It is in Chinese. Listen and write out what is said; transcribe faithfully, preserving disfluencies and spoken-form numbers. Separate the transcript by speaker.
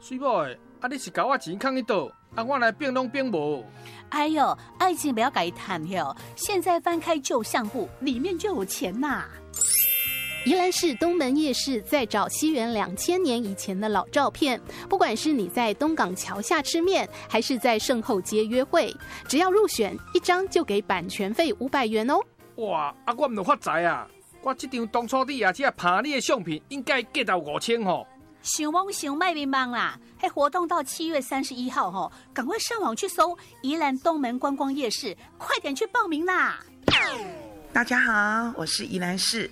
Speaker 1: 水某的，啊你是甲我钱藏喺倒，啊我来变拢变无。
Speaker 2: 哎呦，爱情不要改谈哟！现在翻开旧相簿，里面就有钱呐。
Speaker 3: 宜兰市东门夜市在找西元两千年以前的老照片，不管是你在东港桥下吃面，还是在圣后街约会，只要入选一张就给版权费五百元哦。
Speaker 1: 哇，啊我唔有发财啊！我这张当初你也只拍你的相片，应该价到五千吼。
Speaker 2: 想梦想卖迷茫啦！嘿，活动到七月三十一号吼，赶快上网去搜宜兰东门观光夜市，快点去报名啦！
Speaker 4: 大家好，我是宜兰市